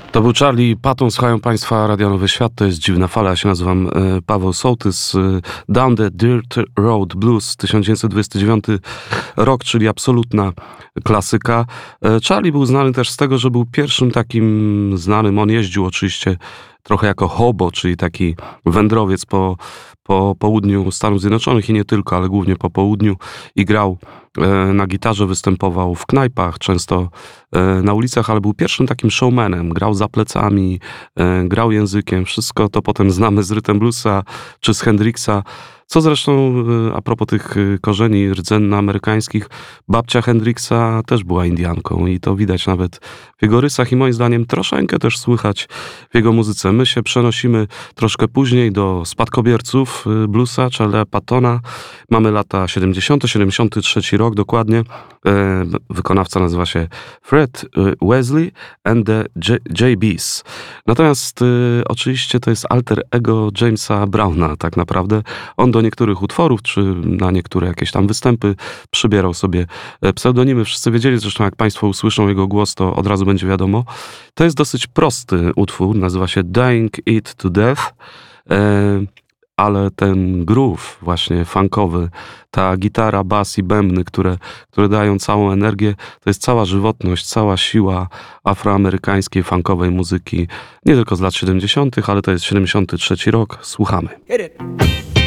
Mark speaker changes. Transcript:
Speaker 1: To był Charlie Patton, słuchają Państwa Radia Nowy Świat, to jest Dziwna Fala, ja się nazywam Paweł Sołtys. Down the Dirt Road Blues, 1929 rok, czyli absolutna klasyka. Charlie był znany też z tego, że był pierwszym takim znanym, on jeździł oczywiście trochę jako hobo, czyli taki wędrowiec po południu Stanów Zjednoczonych i nie tylko, ale głównie po południu i grał na gitarze, występował w knajpach, często na ulicach, ale był pierwszym takim showmanem. Grał za plecami, grał językiem, wszystko to potem znamy z Rhythm Bluesa czy z Hendrixa. Co zresztą, a propos tych korzeni rdzennoamerykańskich, babcia Hendrixa też była Indianką i to widać nawet w jego rysach i moim zdaniem troszeczkę też słychać w jego muzyce. My się przenosimy troszkę później do spadkobierców bluesa, Charlie'a Pattona. Mamy lata 70., 73 rok dokładnie. Wykonawca nazywa się Fred Wesley and the JBs. Natomiast oczywiście to jest alter ego Jamesa Browna tak naprawdę. On do niektórych utworów, czy na niektóre jakieś tam występy przybierał sobie pseudonimy. Wszyscy wiedzieli, zresztą jak Państwo usłyszą jego głos, to od razu będzie wiadomo. To jest dosyć prosty utwór, nazywa się Dying It to Death, ale ten groove właśnie funkowy, ta gitara, bas i bębny, które dają całą energię, to jest cała żywotność, cała siła afroamerykańskiej funkowej muzyki, nie tylko z lat 70., ale to jest 73 rok. Słuchamy.
Speaker 2: Hit it.